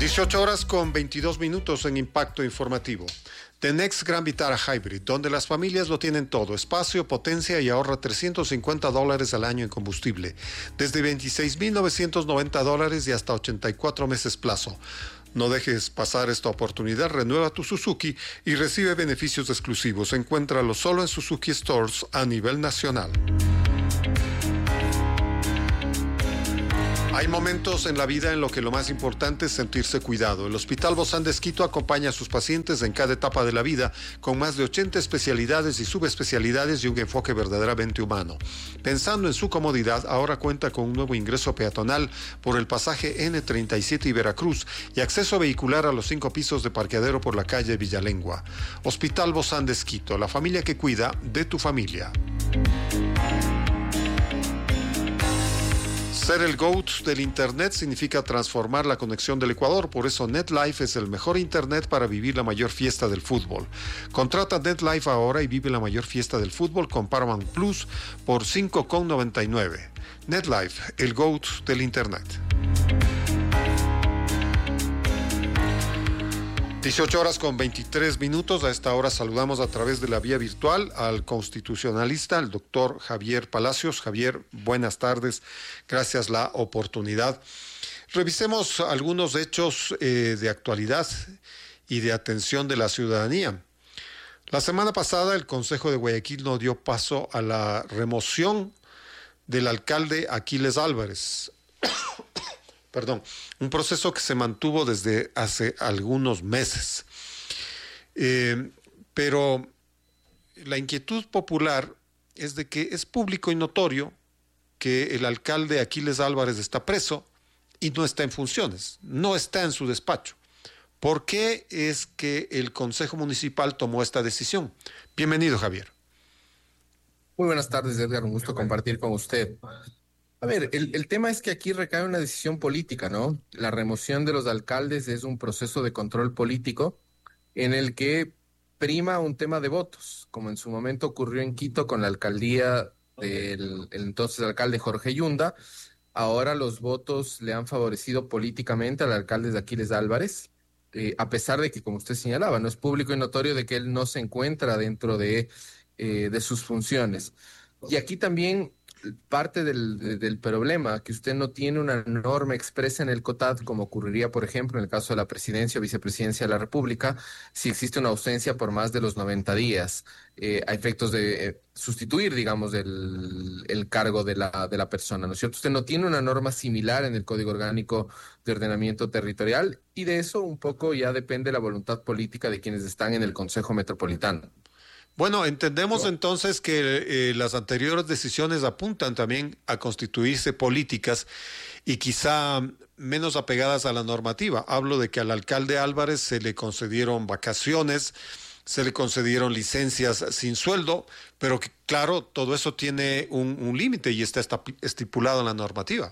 18 horas con 22 minutos en Impacto Informativo. The Next Gran Vitara Hybrid, donde las familias lo tienen todo: espacio, potencia y ahorra $350 al año en combustible, desde $26,990 y hasta 84 meses plazo. No dejes pasar esta oportunidad, renueva tu Suzuki y recibe beneficios exclusivos. Encuéntralo solo en Suzuki Stores a nivel nacional. Hay momentos en la vida en los que lo más importante es sentirse cuidado. El Hospital Bozán de Esquito acompaña a sus pacientes en cada etapa de la vida con más de 80 especialidades y subespecialidades y un enfoque verdaderamente humano. Pensando en su comodidad, ahora cuenta con un nuevo ingreso peatonal por el pasaje N37 y Veracruz y acceso vehicular a los 5 pisos de parqueadero por la calle Villalengua. Hospital Bozán de Esquito, la familia que cuida de tu familia. Ser el GOAT del Internet significa transformar la conexión del Ecuador. Por eso NetLife es el mejor Internet para vivir la mayor fiesta del fútbol. Contrata NetLife ahora y vive la mayor fiesta del fútbol con Paramount Plus por $5,99. NetLife, el GOAT del Internet. 18 horas con 23 minutos. A esta hora saludamos a través de la vía virtual al constitucionalista, el doctor Javier Palacios. Javier, buenas tardes. Gracias la oportunidad. Revisemos algunos hechos de actualidad y de atención de la ciudadanía. La semana pasada el Consejo de Guayaquil no dio paso a la remoción del alcalde Aquiles Álvarez. Perdón, un proceso que se mantuvo desde hace algunos meses. Pero la inquietud popular es de que es público y notorio que el alcalde Aquiles Álvarez está preso y no está en funciones, no está en su despacho. ¿Por qué es que el Consejo Municipal tomó esta decisión? Bienvenido, Javier. Muy buenas tardes, Edgar, un gusto compartir con usted. A ver, el tema es que aquí recae una decisión política, ¿no? La remoción de los alcaldes es un proceso de control político en el que prima un tema de votos, como en su momento ocurrió en Quito con la alcaldía del el entonces alcalde Jorge Yunda. Ahora los votos le han favorecido políticamente al alcalde de Aquiles Álvarez, a pesar de que, como usted señalaba, no es público y notorio de que él no se encuentra dentro de sus funciones. Y aquí también parte del problema, que usted no tiene una norma expresa en el COTAD, como ocurriría, por ejemplo, en el caso de la presidencia o vicepresidencia de la República, si existe una ausencia por más de los 90 días, a efectos de sustituir, digamos, el cargo de la persona, ¿no es cierto? Usted no tiene una norma similar en el Código Orgánico de Ordenamiento Territorial, y de eso un poco ya depende la voluntad política de quienes están en el Consejo Metropolitano. Bueno, entendemos entonces que las anteriores decisiones apuntan también a constituirse políticas y quizá menos apegadas a la normativa. Hablo de que al alcalde Álvarez se le concedieron vacaciones, se le concedieron licencias sin sueldo, pero que, claro, todo eso tiene un límite y está estipulado en la normativa.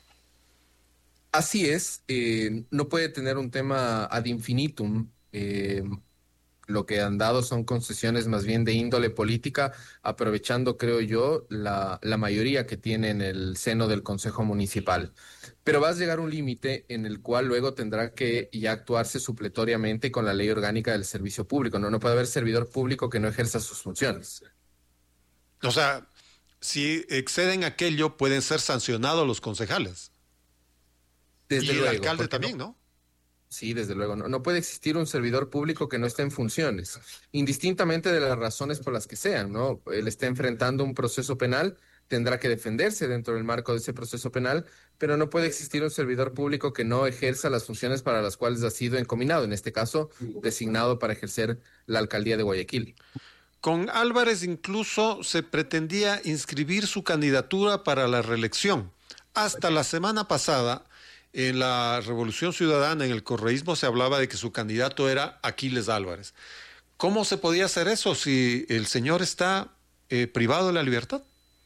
Así es, no puede tener un tema ad infinitum. Lo que han dado son concesiones más bien de índole política, aprovechando, creo yo, la mayoría que tiene en el seno del Consejo Municipal. Pero va a llegar un límite en el cual luego tendrá que ya actuarse supletoriamente con la Ley Orgánica del Servicio Público. No puede haber servidor público que no ejerza sus funciones. O sea, si exceden aquello, pueden ser sancionados los concejales. Desde y el luego, alcalde también, ¿no? Sí, desde luego. No puede existir un servidor público que no esté en funciones, indistintamente de las razones por las que sean, ¿no? Él está enfrentando un proceso penal, tendrá que defenderse dentro del marco de ese proceso penal, pero no puede existir un servidor público que no ejerza las funciones para las cuales ha sido encominado, en este caso, designado para ejercer la alcaldía de Guayaquil. Con Álvarez incluso se pretendía inscribir su candidatura para la reelección. Hasta la semana pasada, en la Revolución Ciudadana, en el correísmo, se hablaba de que su candidato era Aquiles Álvarez. ¿Cómo se podía hacer eso si el señor está privado de la libertad?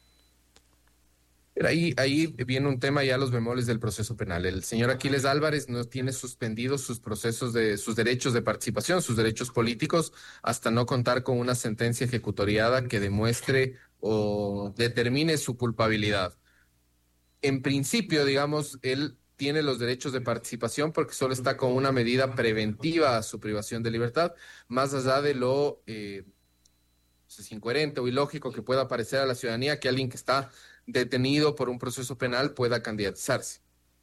Pero ahí viene un tema ya los bemoles del proceso penal. El señor Aquiles Álvarez no tiene suspendidos sus sus derechos de participación, sus derechos políticos, hasta no contar con una sentencia ejecutoriada que demuestre o determine su culpabilidad. En principio, digamos, él tiene los derechos de participación porque solo está con una medida preventiva a su privación de libertad, más allá de lo es incoherente o ilógico que pueda parecer a la ciudadanía que alguien que está detenido por un proceso penal pueda candidatizarse.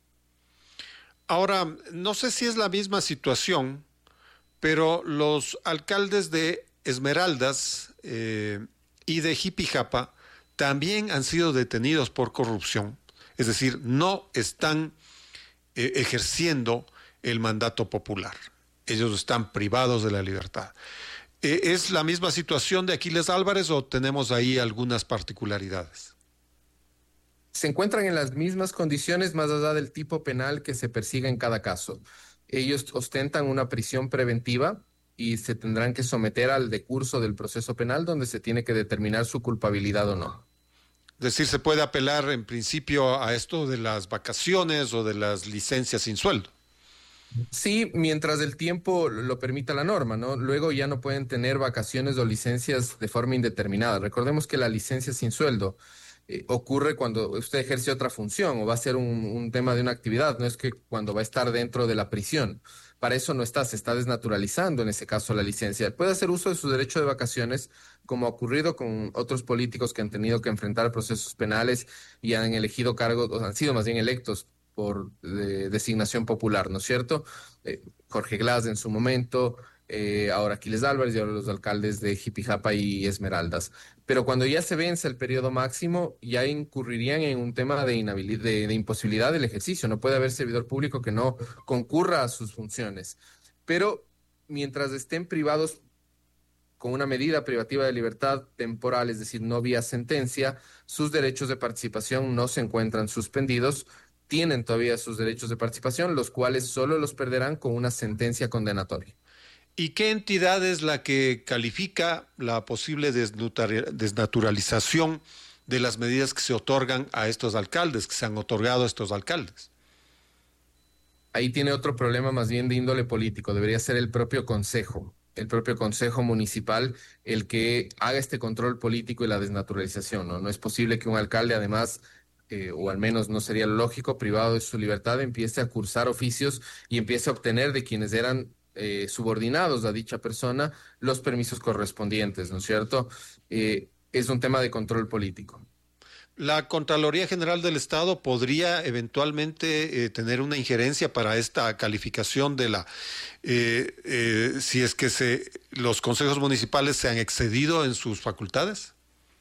Ahora, no sé si es la misma situación, pero los alcaldes de Esmeraldas y de Jipijapa también han sido detenidos por corrupción. Es decir, no están ejerciendo el mandato popular. Ellos están privados de la libertad. ¿Es la misma situación de Aquiles Álvarez o tenemos ahí algunas particularidades? Se encuentran en las mismas condiciones más allá del tipo penal que se persiga en cada caso. Ellos ostentan una prisión preventiva y se tendrán que someter al decurso del proceso penal donde se tiene que determinar su culpabilidad o no. Es decir, se puede apelar en principio a esto de las vacaciones o de las licencias sin sueldo. Sí, mientras el tiempo lo permita la norma, ¿no? Luego ya no pueden tener vacaciones o licencias de forma indeterminada. Recordemos que la licencia sin sueldo ocurre cuando usted ejerce otra función o va a ser un tema de una actividad, no es que cuando va a estar dentro de la prisión. Para eso no está, se está desnaturalizando en ese caso la licencia. Puede hacer uso de su derecho de vacaciones, como ha ocurrido con otros políticos que han tenido que enfrentar procesos penales y han elegido cargos, o han sido más bien electos por designación popular, ¿no es cierto? Jorge Glass en su momento, ahora Aquiles Álvarez y ahora los alcaldes de Jipijapa y Esmeraldas. Pero cuando ya se vence el periodo máximo, ya incurrirían en un tema de imposibilidad del ejercicio. No puede haber servidor público que no concurra a sus funciones. Pero mientras estén privados con una medida privativa de libertad temporal, es decir, no vía sentencia, sus derechos de participación no se encuentran suspendidos, tienen todavía sus derechos de participación, los cuales solo los perderán con una sentencia condenatoria. ¿Y qué entidad es la que califica la posible desnaturalización de las medidas que se otorgan a estos alcaldes, que se han otorgado a estos alcaldes? Ahí tiene otro problema más bien de índole político, debería ser el propio consejo municipal, el que haga este control político y la desnaturalización, ¿no? No es posible que un alcalde, además, o al menos no sería lo lógico, privado de su libertad, empiece a cursar oficios y empiece a obtener de quienes eran subordinados a dicha persona los permisos correspondientes, ¿no es cierto? Es un tema de control político. ¿La Contraloría General del Estado podría eventualmente tener una injerencia para esta calificación de si es que los consejos municipales se han excedido en sus facultades?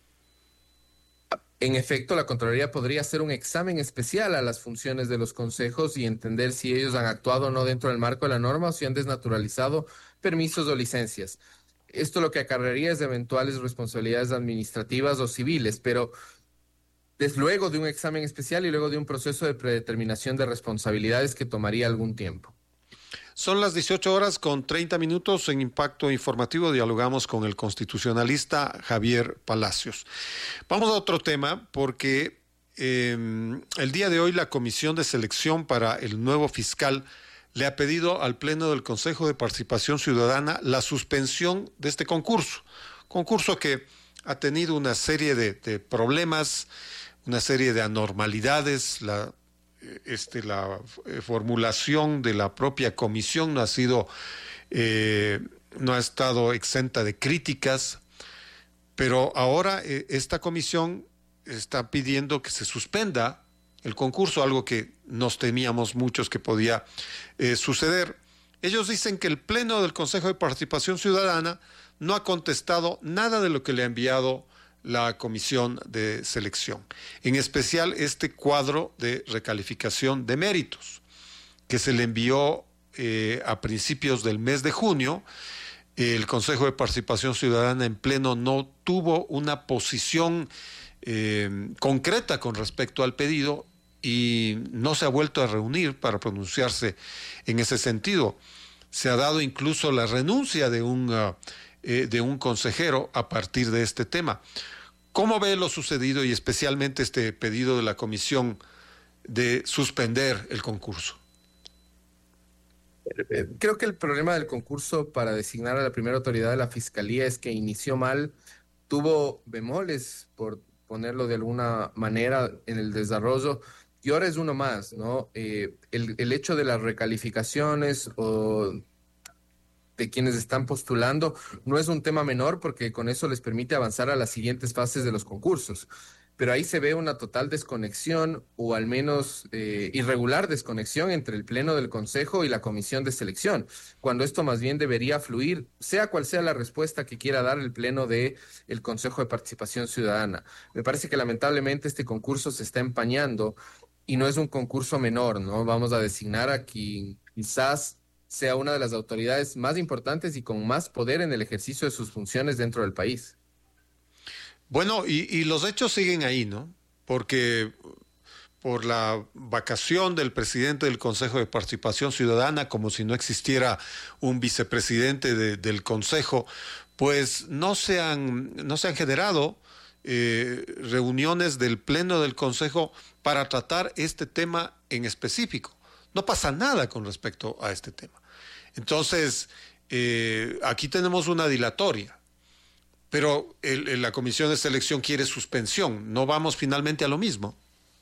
En efecto, la Contraloría podría hacer un examen especial a las funciones de los consejos y entender si ellos han actuado o no dentro del marco de la norma o si han desnaturalizado permisos o licencias. Esto lo que acarrearía es eventuales responsabilidades administrativas o civiles, pero desde luego de un examen especial y luego de un proceso de predeterminación de responsabilidades que tomaría algún tiempo. Son las 18:30 en Impacto Informativo. Dialogamos con el constitucionalista Javier Palacios. Vamos a otro tema porque el día de hoy la Comisión de Selección para el nuevo fiscal le ha pedido al Pleno del Consejo de Participación Ciudadana la suspensión de este concurso que ha tenido una serie de problemas, una serie de anormalidades. La formulación de la propia comisión no ha estado exenta de críticas, pero ahora esta comisión está pidiendo que se suspenda el concurso, algo que nos temíamos muchos que podía suceder. Ellos dicen que el Pleno del Consejo de Participación Ciudadana no ha contestado nada de lo que le ha enviado la comisión de selección, en especial este cuadro de recalificación de méritos que se le envió a principios del mes de junio. El Consejo de Participación Ciudadana en pleno no tuvo una posición concreta con respecto al pedido y no se ha vuelto a reunir para pronunciarse en ese sentido. Se ha dado incluso la renuncia de un consejero a partir de este tema. ¿Cómo ve lo sucedido y especialmente este pedido de la comisión de suspender el concurso? Creo que el problema del concurso para designar a la primera autoridad de la Fiscalía es que inició mal, tuvo bemoles, por ponerlo de alguna manera, en el desarrollo y ahora es uno más, ¿no? El hecho de las recalificaciones o de quienes están postulando no es un tema menor porque con eso les permite avanzar a las siguientes fases de los concursos. Pero ahí se ve una total desconexión o al menos irregular desconexión entre el Pleno del Consejo y la Comisión de Selección, cuando esto más bien debería fluir, sea cual sea la respuesta que quiera dar el Pleno del Consejo de Participación Ciudadana. Me parece que lamentablemente este concurso se está empañando y no es un concurso menor, ¿no? Vamos a designar a quien quizás sea una de las autoridades más importantes y con más poder en el ejercicio de sus funciones dentro del país. Bueno, y los hechos siguen ahí, ¿no? Porque por la vacación del presidente del Consejo de Participación Ciudadana, como si no existiera un vicepresidente del Consejo, pues no se han generado reuniones del Pleno del Consejo para tratar este tema en específico. No pasa nada con respecto a este tema. Entonces, aquí tenemos una dilatoria, pero la Comisión de Selección quiere suspensión. No vamos finalmente a lo mismo.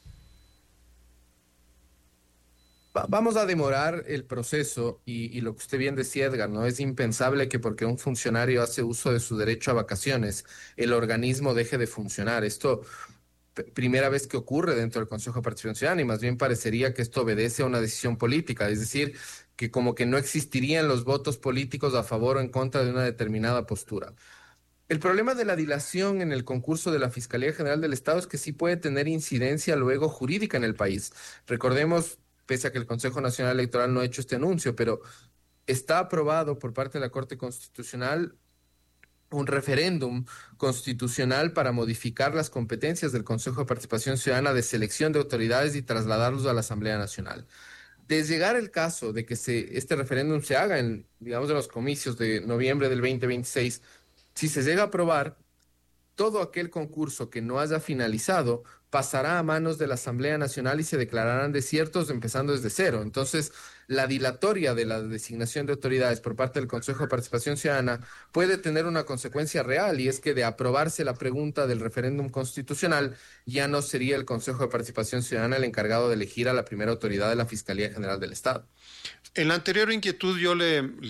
Vamos a demorar el proceso y lo que usted bien decía, Edgar, ¿no? Es impensable que porque un funcionario hace uso de su derecho a vacaciones, el organismo deje de funcionar. Esto primera vez que ocurre dentro del Consejo de Participación Ciudadana y más bien parecería que esto obedece a una decisión política, es decir, que como que no existirían los votos políticos a favor o en contra de una determinada postura. El problema de la dilación en el concurso de la Fiscalía General del Estado es que sí puede tener incidencia luego jurídica en el país. Recordemos, pese a que el Consejo Nacional Electoral no ha hecho este anuncio, pero está aprobado por parte de la Corte Constitucional un referéndum constitucional para modificar las competencias del Consejo de Participación Ciudadana de selección de autoridades y trasladarlos a la Asamblea Nacional. De llegar el caso de que este referéndum se haga en, digamos, en los comicios de noviembre del 2026, si se llega a aprobar, todo aquel concurso que no haya finalizado pasará a manos de la Asamblea Nacional y se declararán desiertos empezando desde cero. Entonces, la dilatoria de la designación de autoridades por parte del Consejo de Participación Ciudadana puede tener una consecuencia real y es que de aprobarse la pregunta del referéndum constitucional, ya no sería el Consejo de Participación Ciudadana el encargado de elegir a la primera autoridad de la Fiscalía General del Estado. En la anterior inquietud yo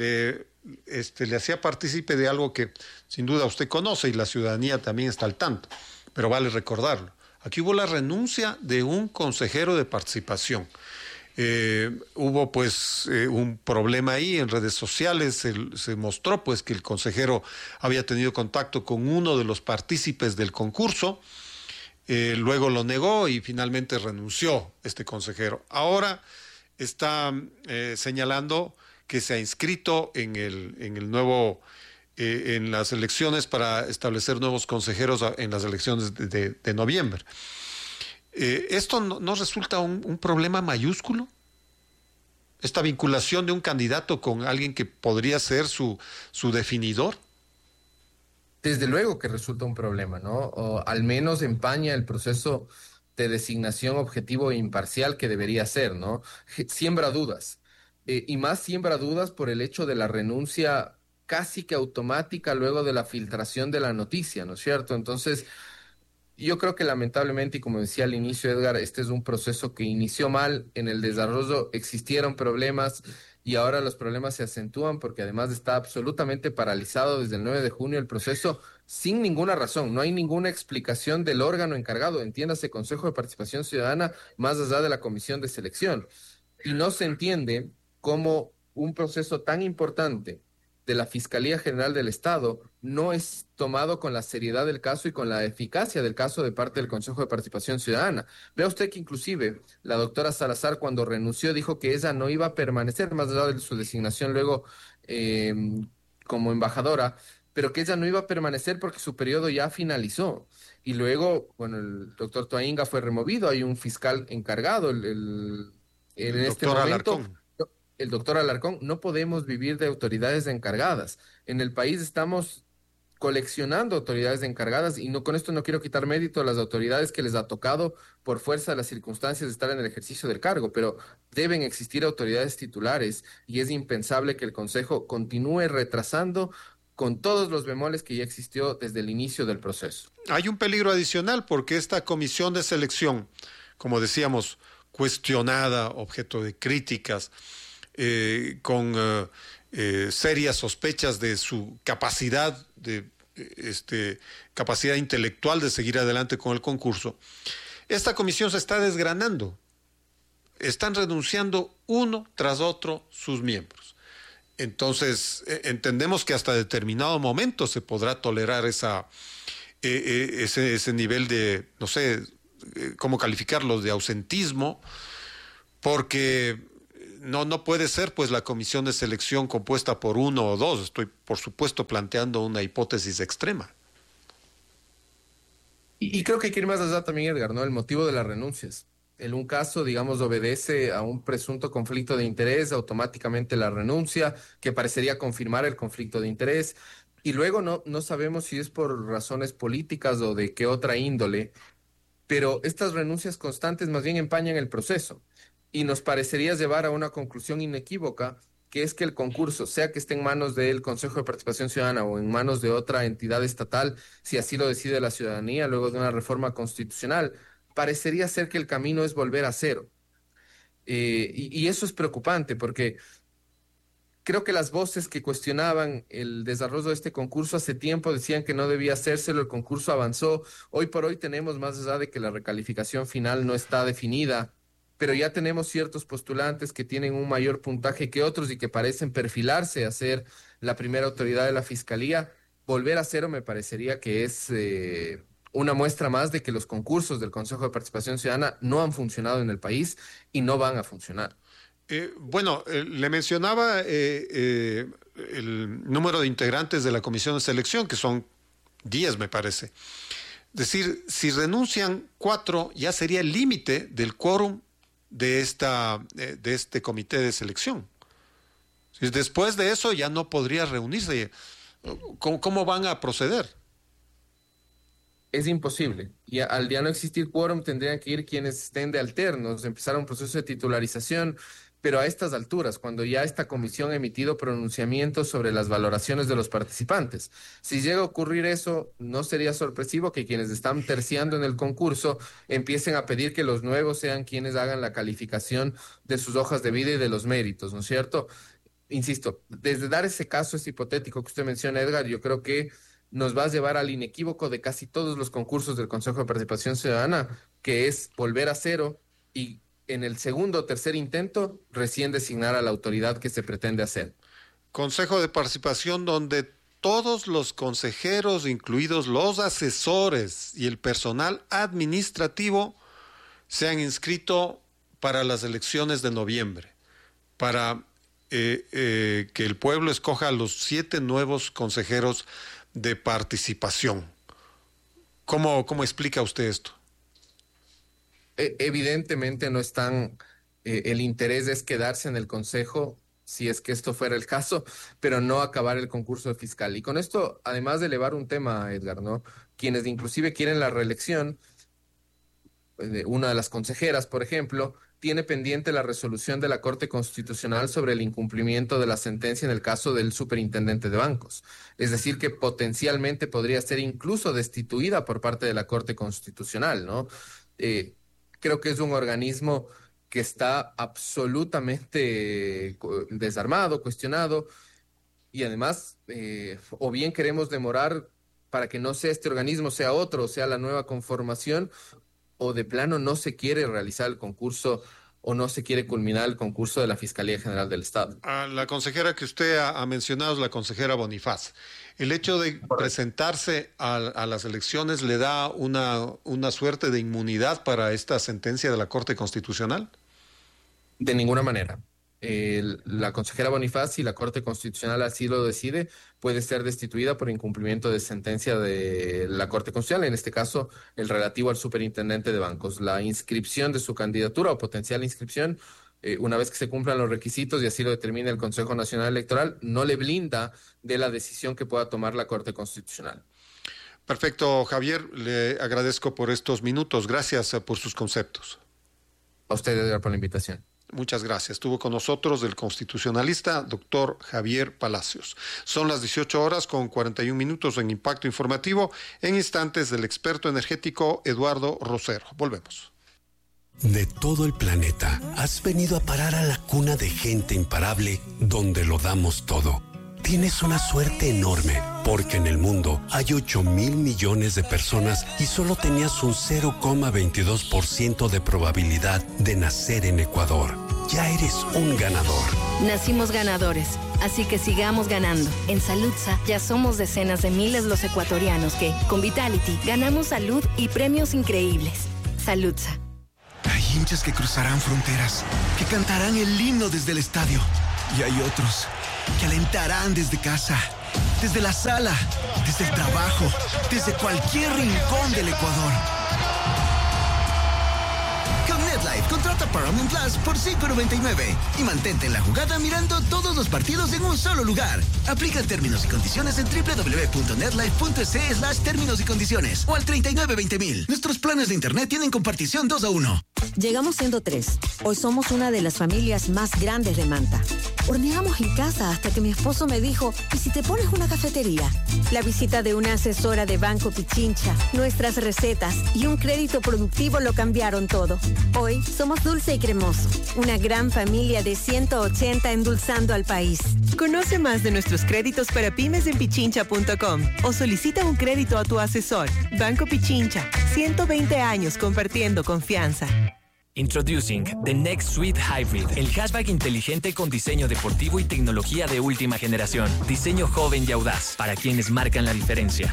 le hacía partícipe de algo que sin duda usted conoce y la ciudadanía también está al tanto, pero vale recordarlo. Aquí hubo la renuncia de un consejero de participación. Hubo pues un problema ahí en redes sociales, se mostró pues que el consejero había tenido contacto con uno de los partícipes del concurso, luego lo negó y finalmente renunció este consejero. Ahora está señalando que se ha inscrito en el nuevo, en las elecciones para establecer nuevos consejeros en las elecciones de noviembre. ¿Esto no resulta un problema mayúsculo? Esta vinculación de un candidato con alguien que podría ser su definidor. Desde luego que resulta un problema, ¿no? O al menos empaña el proceso de designación objetivo e imparcial que debería ser, ¿no? Siembra dudas. Y más siembra dudas por el hecho de la renuncia casi que automática luego de la filtración de la noticia, ¿no es cierto? Entonces, yo creo que lamentablemente, y como decía al inicio Edgar, este es un proceso que inició mal, en el desarrollo existieron problemas y ahora los problemas se acentúan porque además está absolutamente paralizado desde el 9 de junio el proceso sin ninguna razón, no hay ninguna explicación del órgano encargado, entiéndase Consejo de Participación Ciudadana, más allá de la Comisión de Selección. Y no se entiende cómo un proceso tan importante de la Fiscalía General del Estado no es tomado con la seriedad del caso y con la eficacia del caso de parte del Consejo de Participación Ciudadana. Vea usted que inclusive la doctora Salazar cuando renunció dijo que ella no iba a permanecer más allá de su designación luego eh, como embajadora, pero que ella no iba a permanecer porque su periodo ya finalizó. Y luego, bueno, el doctor Toainga fue removido, hay un fiscal encargado, en El este doctor momento Alarcón. el doctor Alarcón, no podemos vivir de autoridades encargadas. En el país estamos coleccionando autoridades encargadas y no con esto no quiero quitar mérito a las autoridades que les ha tocado por fuerza de las circunstancias de estar en el ejercicio del cargo, pero deben existir autoridades titulares y es impensable que el Consejo continúe retrasando con todos los bemoles que ya existió desde el inicio del proceso. Hay un peligro adicional porque esta comisión de selección, como decíamos, cuestionada, objeto de críticas, con serias sospechas de su capacidad capacidad intelectual de seguir adelante con el concurso. Esta comisión se está desgranando. Están renunciando uno tras otro sus miembros. Entonces, entendemos que hasta determinado momento se podrá tolerar ese nivel de, no sé, cómo calificarlo, de ausentismo, porque no puede ser pues la comisión de selección compuesta por uno o dos. Estoy, por supuesto, planteando una hipótesis extrema. Y creo que hay que ir más allá también, Edgar, ¿no? El motivo de las renuncias. En un caso, digamos, obedece a un presunto conflicto de interés, automáticamente la renuncia, que parecería confirmar el conflicto de interés. Y luego no sabemos si es por razones políticas o de qué otra índole, pero estas renuncias constantes más bien empañan el proceso y nos parecería llevar a una conclusión inequívoca, que es que el concurso, sea que esté en manos del Consejo de Participación Ciudadana o en manos de otra entidad estatal, si así lo decide la ciudadanía luego de una reforma constitucional, parecería ser que el camino es volver a cero. Y eso es preocupante porque creo que las voces que cuestionaban el desarrollo de este concurso hace tiempo decían que no debía hacérselo, el concurso avanzó. Hoy por hoy tenemos, más allá de que la recalificación final no está definida, pero ya tenemos ciertos postulantes que tienen un mayor puntaje que otros y que parecen perfilarse a ser la primera autoridad de la fiscalía. Volver a cero me parecería que es una muestra más de que los concursos del Consejo de Participación Ciudadana no han funcionado en el país y no van a funcionar. Le mencionaba el número de integrantes de la comisión de selección, que son 10, me parece. Es decir, si renuncian 4, ya sería el límite del quórum de este comité de selección. Después de eso ya no podría reunirse. ¿Cómo van a proceder? Es imposible. Y al ya no existir quórum tendrían que ir quienes estén de alternos, empezar un proceso de titularización, pero a estas alturas, cuando ya esta comisión ha emitido pronunciamientos sobre las valoraciones de los participantes. Si llega a ocurrir eso, no sería sorpresivo que quienes están terciando en el concurso empiecen a pedir que los nuevos sean quienes hagan la calificación de sus hojas de vida y de los méritos, ¿no es cierto? Insisto, desde dar ese caso, ese hipotético que usted menciona, Edgar, yo creo que nos va a llevar al inequívoco de casi todos los concursos del Consejo de Participación Ciudadana, que es volver a cero y en el segundo o tercer intento recién designar a la autoridad que se pretende hacer. Consejo de Participación donde todos los consejeros, incluidos los asesores y el personal administrativo, se han inscrito para las elecciones de noviembre, para que el pueblo escoja a los 7 nuevos consejeros de participación. ¿Cómo explica usted esto? Evidentemente no están, el interés es quedarse en el Consejo, si es que esto fuera el caso, pero no acabar el concurso de fiscal. Y con esto, además de elevar un tema, Edgar, ¿no? Quienes inclusive quieren la reelección, una de las consejeras, por ejemplo, tiene pendiente la resolución de la Corte Constitucional sobre el incumplimiento de la sentencia en el caso del superintendente de bancos. Es decir, que potencialmente podría ser incluso destituida por parte de la Corte Constitucional, ¿no? Creo que es un organismo que está absolutamente desarmado, cuestionado, y además, o bien queremos demorar para que no sea este organismo, sea otro, sea la nueva conformación, o de plano no se quiere realizar el concurso o no se quiere culminar el concurso de la Fiscalía General del Estado. La consejera que usted ha mencionado es la consejera Bonifaz. ¿El hecho de presentarse a las elecciones le da una suerte de inmunidad para esta sentencia de la Corte Constitucional? De ninguna manera. La consejera Bonifaz, si la Corte Constitucional así lo decide, puede ser destituida por incumplimiento de sentencia de la Corte Constitucional, en este caso el relativo al superintendente de bancos. La inscripción de su candidatura o potencial inscripción, una vez que se cumplan los requisitos y así lo determine el Consejo Nacional Electoral, no le blinda de la decisión que pueda tomar la Corte Constitucional. Perfecto, Javier, le agradezco por estos minutos. Gracias por sus conceptos. A usted, Edgar, por la invitación. Muchas gracias. Estuvo con nosotros el constitucionalista doctor Javier Palacios. Son las 18:41 en Impacto Informativo. En instantes, del experto energético Eduardo Rosero. Volvemos. De todo el planeta, has venido a parar a la cuna de gente imparable donde lo damos todo. Tienes una suerte enorme, porque en el mundo hay 8,000 millones de personas y solo tenías un 0,22% de probabilidad de nacer en Ecuador. Ya eres un ganador. Nacimos ganadores, así que sigamos ganando. En Saludsa ya somos decenas de miles los ecuatorianos que, con Vitality, ganamos salud y premios increíbles. Saludsa. Hay hinchas que cruzarán fronteras, que cantarán el himno desde el estadio. Y hay otros que alentarán desde casa, desde la sala, desde el trabajo, desde cualquier rincón del Ecuador. Con NetLife, contrata Paramount Plus por $5.99 y mantente en la jugada mirando todos los partidos en un solo lugar. Aplica términos y condiciones en www.netlife.es/términos y condiciones o al 3920.000. Nuestros planes de internet tienen compartición 2-1. Llegamos siendo 3. Hoy somos una de las familias más grandes de Manta. Horneamos en casa hasta que mi esposo me dijo, ¿y si te pones una cafetería? La visita de una asesora de Banco Pichincha, nuestras recetas y un crédito productivo lo cambiaron todo. Hoy somos Dulce y Cremoso, una gran familia de 180 endulzando al país. Conoce más de nuestros créditos para pymes en pichincha.com o solicita un crédito a tu asesor. Banco Pichincha, 120 años compartiendo confianza. Introducing the Next Suite Hybrid, el hatchback inteligente con diseño deportivo y tecnología de última generación. Diseño joven y audaz para quienes marcan la diferencia.